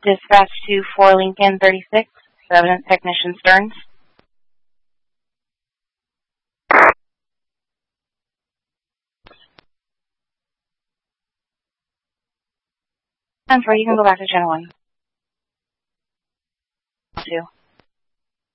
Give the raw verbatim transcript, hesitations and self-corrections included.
Dispatch to four Lincoln thirty-six, seven Technician Stearns. And four, you can go back to Channel one.